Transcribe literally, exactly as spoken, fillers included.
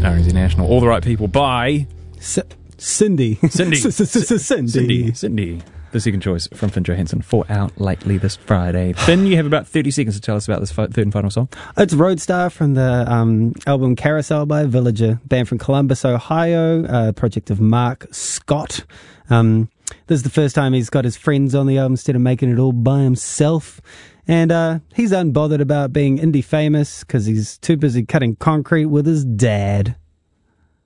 R N Z National. All the Right People by C- Cindy. Cindy. Cindy. Cindy. Cindy. The second choice from Finn Johansson for Out Lately this Friday. Finn, you have about thirty seconds to tell us about this fi- third and final song. It's Roadstar from the um, album Carousel by Villager, band from Columbus, Ohio, a project of Mark Scott. Um, this is the first time he's got his friends on the album instead of making it all by himself. And uh, he's unbothered about being indie famous because he's too busy cutting concrete with his dad.